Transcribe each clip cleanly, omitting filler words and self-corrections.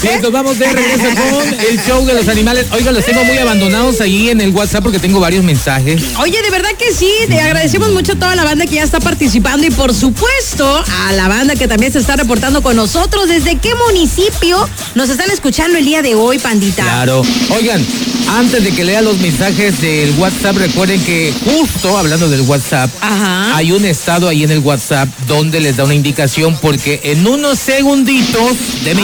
Así es, nos vamos de regreso con el show de los animales. Oiga, los tengo muy abandonados ahí en el WhatsApp porque tengo varios mensajes. Oye, de verdad que sí, te agradecemos mucho a toda la banda que ya está participando y por supuesto a la banda que también se está reportando con nosotros. ¿Desde qué municipio nos están escuchando el día de hoy, pandita? Claro. Oigan, antes de que lea los mensajes del WhatsApp, recuerden que justo hablando del WhatsApp, hay un estado ahí en el WhatsApp donde les da una indicación porque en unos segunditos, denme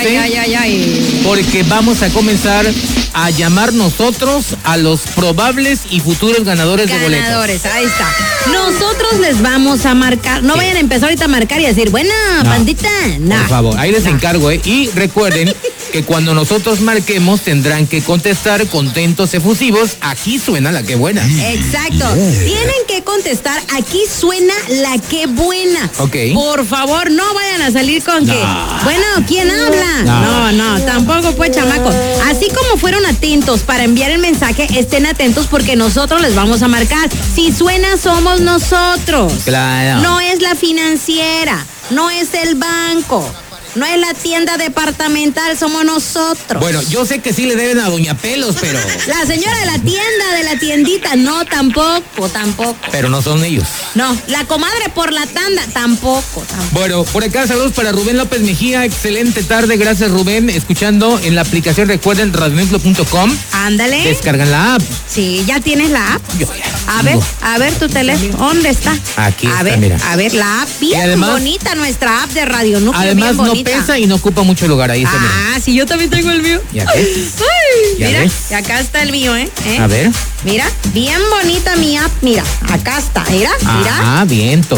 chance, porque vamos a comenzar a llamar nosotros a los probables y futuros ganadores de boletos. Ganadores, ahí está. Nosotros les vamos a marcar. No vayan a empezar ahorita a marcar y decir, buena, pandita. No. Por favor, ahí les encargo, ¿eh? Y recuerden que cuando nosotros marquemos tendrán que contestar contentos, efusivos. Aquí suena la que buena. Exacto. Tienen que contestar, aquí suena la que buena. Ok. Por favor, no vayan a salir con que, bueno, ¿quién habla? No, tampoco pues, chamacos. Así como fueron atentos para enviar el mensaje, estén atentos porque nosotros les vamos a marcar. Si suena, somos nosotros. Claro. No es la financiera, no es el banco. No es la tienda departamental, somos nosotros. Bueno, yo sé que sí le deben a Doña Pelos, pero... La señora de la tienda, de la tiendita, no, tampoco. Pero no son ellos. No, la comadre por la tanda, tampoco. Bueno, por acá saludos para Rubén López Mejía, excelente tarde, gracias Rubén, escuchando en la aplicación, recuerden, radioneutro.com. Ándale. Descargan la app. Sí, ¿ya tienes la app? Yo ya. A ver tu teléfono, ¿dónde está? Aquí está, ver, mira. A ver, la app, bien además, bonita nuestra app de Radio Núcleo, además bien bonita. No pesa y no ocupa mucho lugar, ahí está. Ah, sí, yo también tengo el mío. ¿Ya ves? Ay, ¿Ya mira, ves? y acá está el mío, ¿eh? A ver. Mira, bien bonita mi app, mira, acá está, mira. Ah, vientos.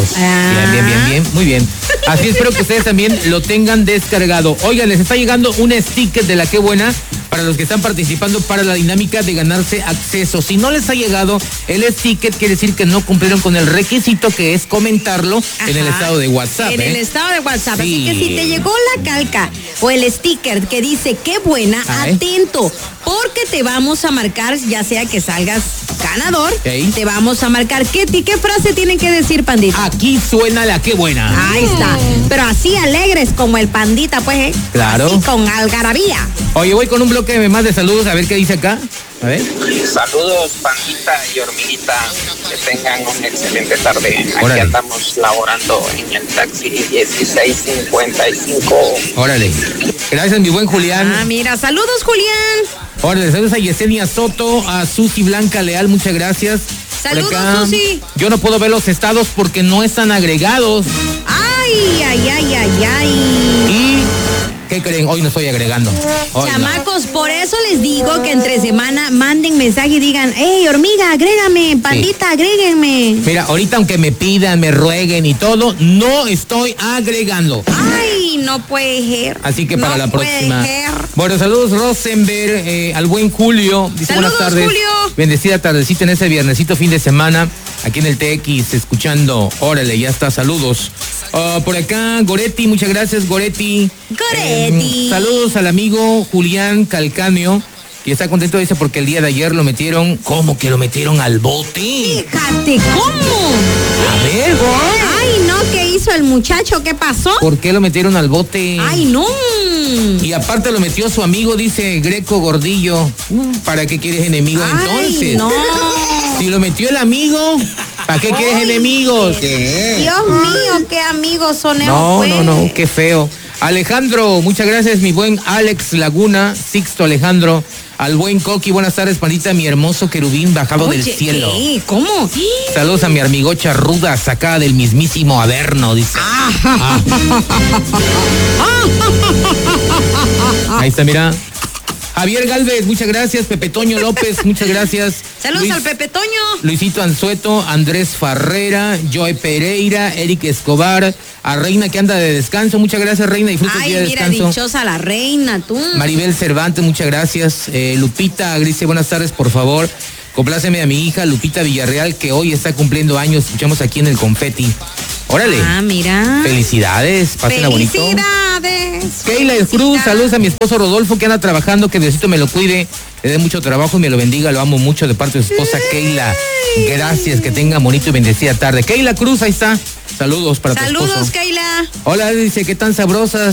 Bien, muy bien. Así espero que ustedes también lo tengan descargado. Oigan, les está llegando un sticker de la que buena para los que están participando para la dinámica de ganarse acceso. Si no les ha llegado el sticker, quiere decir que no cumplieron con el requisito que es comentarlo en el estado de WhatsApp. En el estado de WhatsApp. Sí. Así que si te llegó la calca o el sticker que dice qué buena, atento, porque te vamos a marcar, ya sea que salgas ganador, te vamos a marcar. ¿Qué frase tienen que decir, pandita? Aquí suena la que buena. Ahí está. Pero así alegres como el pandita, pues, ¿eh? Claro. Así con algarabía. Oye, voy con un bloque más de saludos, a ver qué dice acá. A ver. Saludos, pandita y hormiguita. Que tengan una excelente tarde. Aquí andamos laborando en el taxi 1655. Órale. Gracias, mi buen Julián. Ah, mira, saludos, Julián. Órale, saludos a Yesenia Soto, a Susi Blanca Leal, muchas gracias. Saludos, Susi. Yo no puedo ver los estados porque no están agregados. Ay. ¿Y qué creen? Hoy no estoy agregando. Chamacos, por eso les digo que entre semana manden mensaje y digan, hey, hormiga, agrégame, pandita, agréguenme. Mira, ahorita aunque me pidan, me rueguen y todo, no estoy agregando. Ay, no puede ser. Así que para la próxima. Ser. Bueno, saludos Rosenberg, al buen Julio. Dice saludos, buenas tardes. Julio. Bendecida tardecita en ese viernesito fin de semana, aquí en el TX, escuchando. Órale, ya está, saludos. Por acá, Goretti, muchas gracias, Goretti. Saludos al amigo Julián Calcáneo, que está contento, dice, porque el día de ayer lo metieron, ¿cómo que lo metieron al bote? Fíjate, ¿cómo? A ver, Ay, no, ¿qué hizo el muchacho? ¿Qué pasó? ¿Por qué lo metieron al bote? Ay, no. Y aparte lo metió su amigo, dice Greco Gordillo. ¿Para qué quieres enemigos entonces? No. Si lo metió el amigo, ¿para qué quieres enemigos? ¿Qué? Dios mío, qué amigos son esos. No, qué feo. Alejandro, muchas gracias, mi buen Alex Laguna, Sixto Alejandro. Al buen Coqui, buenas tardes, pandita, mi hermoso querubín bajado del cielo. ¿Qué? ¿Cómo? Saludos a mi armigocha ruda, sacada del mismísimo Averno, dice. Ahí está, mira. Javier Galvez, muchas gracias. Pepe Toño López, muchas gracias. Saludos al Pepe Toño. Luisito Anzueto, Andrés Farrera, Joe Pereira, Eric Escobar, a Reina que anda de descanso, muchas gracias, Reina, disfruta el día de descanso. Mira, dichosa la reina, tú. Maribel Cervantes, muchas gracias. Lupita Grice, buenas tardes, por favor. Compláceme a mi hija Lupita Villarreal, que hoy está cumpliendo años. Escuchamos aquí en el Confeti. Órale. Mira. Felicidades, pásenla bonito. Felicidades. Keila Cruz, saludos a mi esposo Rodolfo, que anda trabajando, que Diosito me lo cuide, le dé mucho trabajo y me lo bendiga, lo amo mucho de parte de su esposa Keila. Gracias, que tenga bonito y bendecida tarde. Keila Cruz, ahí está. Saludos para tu esposo. Saludos, Keila. Hola, dice, ¿qué tan sabrosas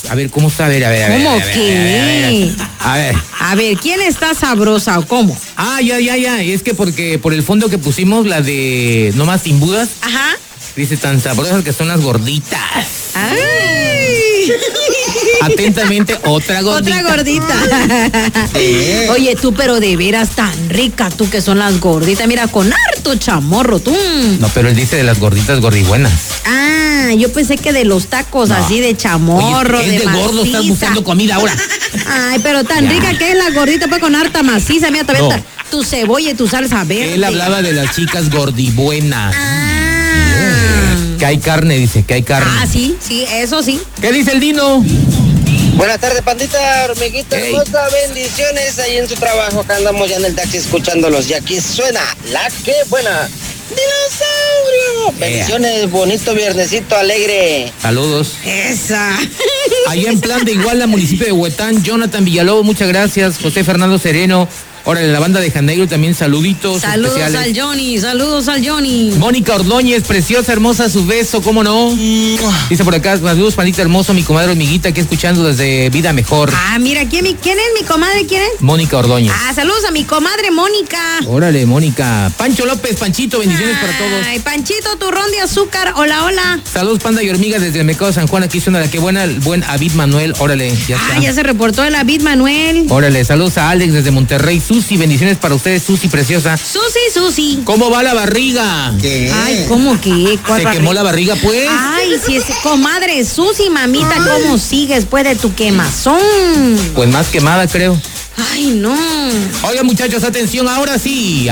A ver, ¿cómo está? A ver. ¿Cómo qué? A ver. ¿Quién está sabrosa o cómo? Ah, ya. Es que porque por el fondo que pusimos, la de No Más Sin Budas. Ajá. Dice tan sabrosas que son las gorditas. ¡Ay! Atentamente, otra gordita. Otra gordita. Oye, tú, pero de veras tan rica, tú que son las gorditas. Mira, con harto chamorro, tú. No, pero él dice de las gorditas gordibuenas. Ah, yo pensé que de los tacos así de chamorro. Oye, es de gordo, estás buscando comida ahora. Ay, pero tan rica que es la gordita, pues con harta maciza. Mira, también tu cebolla y tu salsa verde. Él hablaba de las chicas gordibuenas. Que hay carne, dice, que hay carne. Ah, sí, eso sí. ¿Qué dice el Dino? Buenas tardes, pandita, hormiguita hermosa, bendiciones ahí en su trabajo. Acá andamos ya en el taxi escuchándolos y aquí suena la que buena. ¡Dinosaurio! Bendiciones, bonito viernesito alegre. Saludos. Esa. Allá en Plan de Iguala, municipio de Huetán, Jonathan Villalobos, muchas gracias. José Fernando Sereno. Órale, la banda de Janeiro también saluditos especiales. Saludos al Johnny. Mónica Ordóñez, preciosa, hermosa, su beso, ¿cómo no? Dice por acá, saludos, pandita hermoso, mi comadre hormiguita, aquí escuchando desde Vida Mejor. Ah, mira, ¿quién es mi comadre? ¿Quién es? Mónica Ordóñez. Ah, saludos a mi comadre Mónica. Órale, Mónica. Pancho López, Panchito, bendiciones para todos. Ay, Panchito, turrón de azúcar, hola. Saludos, panda y hormiga, desde el Mercado San Juan, aquí suena la que buena, el buen Avid Manuel, órale, ya está. Ah, ya se reportó el Avid Manuel. Órale, saludos a Alex desde Monterrey, Susi, bendiciones para ustedes, Susi preciosa. Susi. ¿Cómo va la barriga? ¿Qué? Ay, ¿cómo que? ¿Se quemó la barriga, pues? Ay, si es comadre Susi, mamita, ¿cómo sigues después de tu quemazón? Pues más quemada, creo. Ay, no. Oigan, muchachos, atención, ahora sí.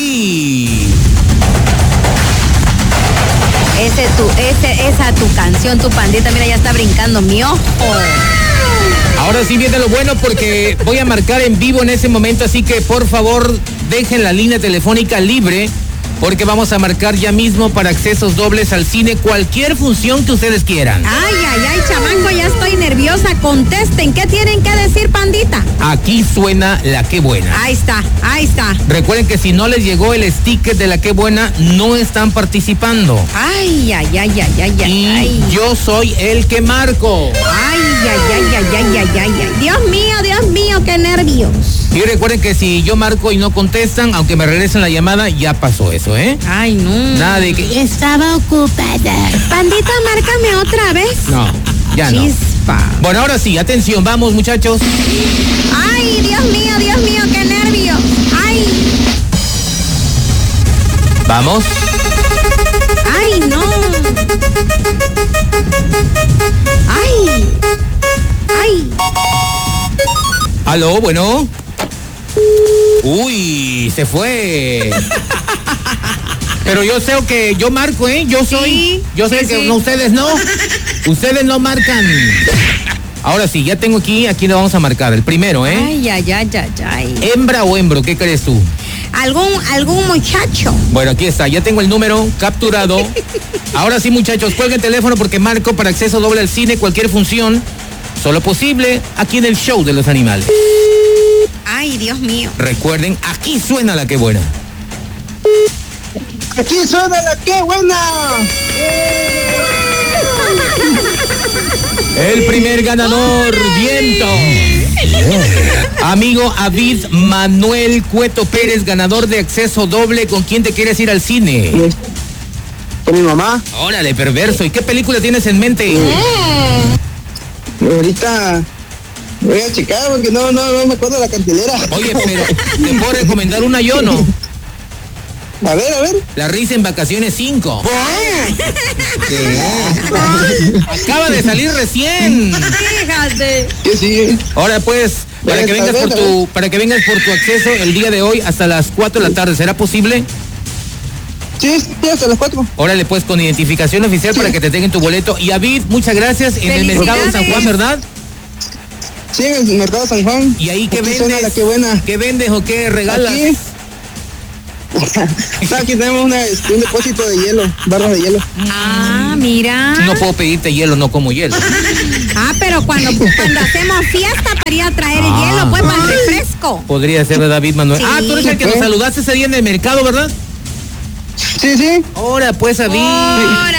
Esa tu canción, tu pandita, mira, ya está brincando mi ojo. Ahora sí viene lo bueno porque voy a marcar en vivo en ese momento, así que por favor dejen la línea telefónica libre porque vamos a marcar ya mismo para accesos dobles al cine, cualquier función que ustedes quieran. Ay, chamaco, ya estoy nerviosa. Contesten, ¿qué tienen que decir, pandita? Aquí suena la que buena. Ahí está. Recuerden que si no les llegó el sticker de la que buena, no están participando. Ay. Y yo soy el que marco. Ay. Dios mío, qué nervios. Y recuerden que si yo marco y no contestan, aunque me regresen la llamada, ya pasó eso, ¿eh? Ay, no. Nada de que estaba ocupada. Pandita, márcame otra vez. No, ya no. Chispa. Bueno, ahora sí, atención, vamos, muchachos. Ay, Dios mío, qué nervios. Ay. Vamos. Ay, no. Ay. Aló, bueno. Uy, se fue. Pero yo sé que yo marco, ¿eh? Yo sé que no, ustedes no. Ustedes no marcan. Ahora sí, ya tengo aquí le vamos a marcar. El primero, ¿eh? Ay. ¿Hembra o hembro? ¿Qué crees tú? Algún muchacho. Bueno, aquí está, ya tengo el número capturado. Ahora sí, muchachos, cuelguen el teléfono porque marco para acceso doble al cine, cualquier función. Solo posible aquí en el show de los animales. Ay, Dios mío. Recuerden, aquí suena la que buena. Aquí suena la que buena. El primer ganador, viento. Amigo Avid Manuel Cueto Pérez, ganador de acceso doble. ¿Con quién te quieres ir al cine? Con mi mamá. Órale, perverso. ¿Y qué película tienes en mente? Ahorita voy a checar porque no me acuerdo de la cartelera. Oye, pero te puedo recomendar una yo, ¿no? A ver. La risa en vacaciones 5. Acaba de salir recién. Fíjate. ¿Qué sigue? Ahora pues, para que vengas por tu acceso el día de hoy hasta las 4 de la tarde, ¿será posible? Sí, hasta las 4. Órale, pues, con identificación oficial para que te tengan tu boleto. Y Avid, muchas gracias. En el mercado de San Juan, ¿verdad? Sí, en el mercado San Juan. ¿Y ahí qué vendes? Suena la que buena. ¿Qué vendes o qué regalas? Aquí tenemos un depósito de hielo, barras de hielo. Ah, mira. No puedo pedirte hielo, no como hielo. Ah, pero cuando hacemos fiesta para ir a traer el hielo, pues, para el refresco. Podría ser de David Manuel. Sí. Ah, tú eres el que nos saludaste ese día en el mercado, ¿verdad? Sí. Ahora, pues, David.